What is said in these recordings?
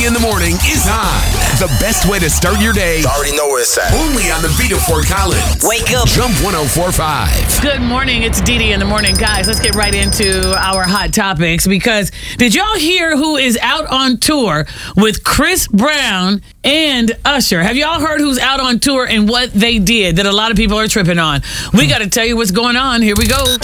DD in the morning is on. The best way to start your day. You already know where it's at. Only on the Vita Fort Collins. Wake up. Jump 104.5. Good morning. It's DD in the morning. Guys, let's get right into our hot topics because did y'all hear who is out on tour with Chris Brown and Usher? Have y'all heard who's out on tour and what they did that a lot of people are tripping on? We got to tell you what's going on. Here we go.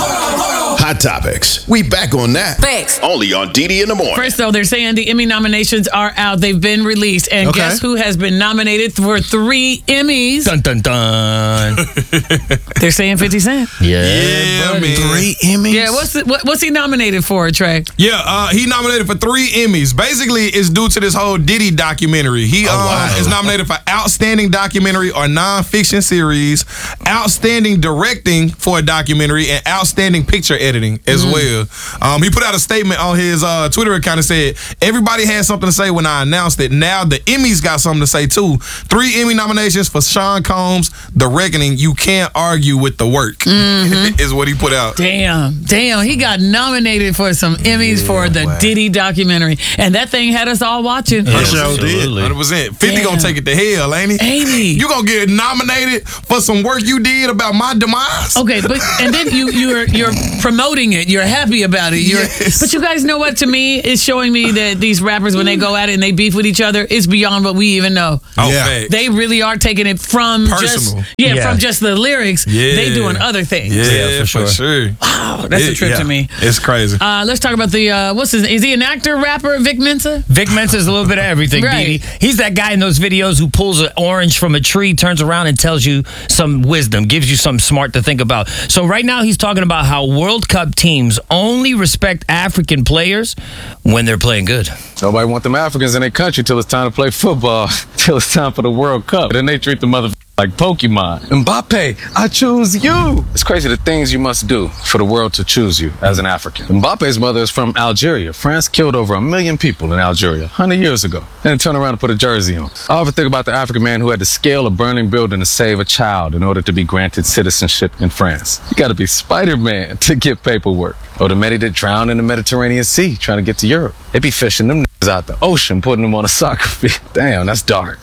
Hot topics. We back on that. Facts. Only on DD in the morning. First, though, they're saying the Emmy nominations are out. They've been released. And guess who has been nominated for 3 Emmys? Dun, dun, dun. They're saying 50 Cent. Yeah, man. 3 Emmys? Yeah, what's he nominated for, Trey? Yeah, he nominated for 3 Emmys. Basically, it's due to this whole Diddy documentary. He is nominated for Outstanding Documentary or Nonfiction Series, Outstanding Directing for a Documentary, and Outstanding Picture Editing as well. He put out a statement on his Twitter account and said, everybody had something to say when I announced it. Now the Emmys got something to say too. 3 Emmy nominations for Sean Combs, The Reckoning. You can't argue with the work, is what he put out. Damn. He got nominated for some Emmys for the Diddy documentary. And that thing had us all watching. Yeah, sure did. 100%. 50 gonna take it to hell, ain't he? Ain't he? You gonna get nominated for some work you did about my demise? Okay, but and then you're promoting it. You're happy about it. But you guys know what? To me, it's showing me that these rappers, when they go at it and they beef with each other, it's beyond what we even know. Oh, yeah. They really are taking it from personal. from just the lyrics. Yeah. They doing other things. Yeah, for sure. Wow, that's a trip to me. It's crazy. Let's talk about the is he an actor, rapper, Vic Mensa? Vic Mensa's a little bit of everything, Right. Didi. He's that guy in those videos who pulls an orange from a tree, turns around and tells you some wisdom, gives you something smart to think about. So right now he's talking about how World Cup teams only respect African players when they're playing good. Nobody want them Africans in their country till it's time to play football, till it's time for the World Cup. Then they treat the mother like Pokemon. Mbappe, I choose you. It's crazy the things you must do for the world to choose you as an African. Mbappe's mother is from Algeria. France killed over 1 million people in Algeria 100 years ago. Then turn around and put a jersey on. I often think about the African man who had to scale a burning building to save a child in order to be granted citizenship in France. You gotta be Spider-Man to get paperwork. Or the many that drown in the Mediterranean Sea trying to get to Europe. They be fishing them out the ocean, putting them on a soccer field. Damn, that's dark.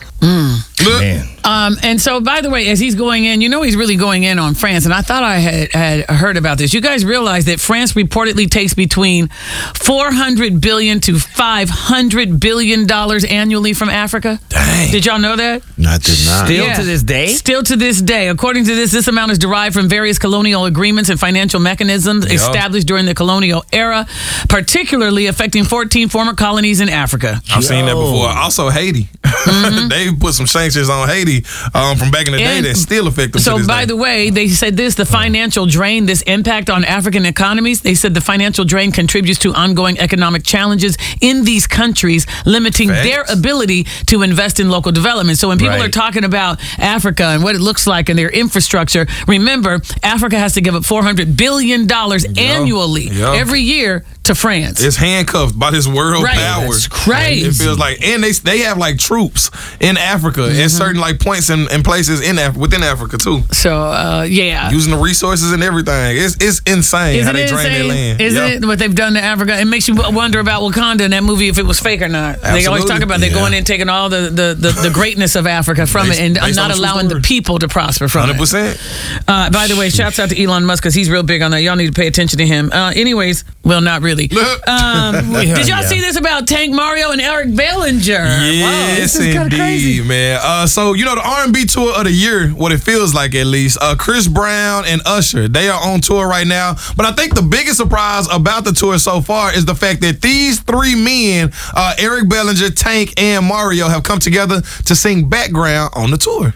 Man. And so, by the way, as he's going in, he's really going in on France. And I thought I had heard about this. You guys realize that France reportedly takes between $400 billion to $500 billion annually from Africa. Dang. Did y'all know that? I did not. Still to this day? Still to this day. According to this amount is derived from various colonial agreements and financial mechanisms established during the colonial era, particularly affecting 14 former colonies in Africa. I've seen that before. Also, Haiti. They put some sanctions on Haiti from back in the day that still affect them. So, by the way, they said the financial drain, this impact on African economies, they said the financial drain contributes to ongoing economic challenges in these countries, limiting their ability to invest in local development. So when people are talking about Africa and what it looks like and their infrastructure, remember, Africa has to give up $400 billion annually every year to France. It's handcuffed by this world power. That's crazy. It feels like, and they have like troops in Africa at certain like points and places within Africa too. So using the resources and everything. It's insane how they drain their land. Isn't it what they've done to Africa? It makes you wonder about Wakanda in that movie if it was fake or not. Absolutely. They always talk about they're going in taking all the greatness of Africa from it and not allowing the people to prosper from 100%. it. By the way, shouts out to Elon Musk because he's real big on that. Y'all need to pay attention to him. Anyways, well, not really. Did y'all see this about Tank Mario and Eric Bellinger? Yes, this is kind of crazy, man. So the R&B tour of the year, what it feels like at least. Chris Brown and Usher, they are on tour right now. But I think the biggest surprise about the tour so far is the fact that these 3 men, Eric Bellinger, Tank, and Mario, have come together to sing background on the tour.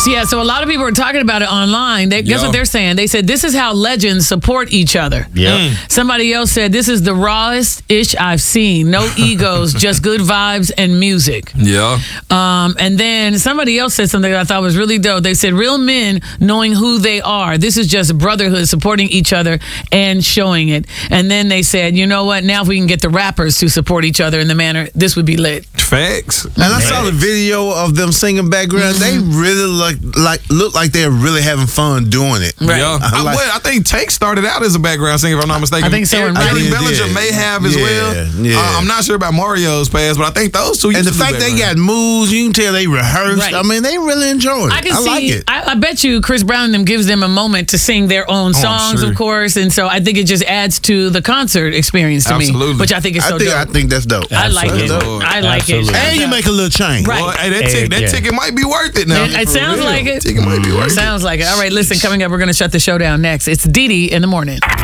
Yeah, so a lot of people are talking about it online. Guess what they're saying? They said, this is how legends support each other. Yeah. Somebody else said, this is the rawest ish I've seen. No egos, just good vibes and music. Yeah. And then somebody else said something that I thought was really dope. They said, real men knowing who they are. This is just brotherhood, supporting each other and showing it. And then they said, you know what? Now if we can get the rappers to support each other in the manner, this would be lit. Facts. And I saw the video of them singing background. They really look like they're really having fun doing it. Right. Yeah. I think Take started out as a background singer, if I'm not mistaken. I think so. Eddie Bellinger may have as well. Yeah. I'm not sure about Mario's past, but I think those two. And the fact they got moves, you can tell they rehearsed. Right. I mean, they really enjoy it. I can see. like it. I bet you Chris Brown and them gives them a moment to sing their own songs, sure. of course, and so I think it just adds to the concert experience to me, Absolutely. which I think is so dope. I think that's dope. I like it. Absolutely. I like Absolutely. it. And you make a little change. Right. Well, hey, that ticket might be worth it now. It sounds like it. Ticket might be worth it. Sounds like it. All right, listen, coming up, we're going to shut the show down next. It's Dee Dee in the morning.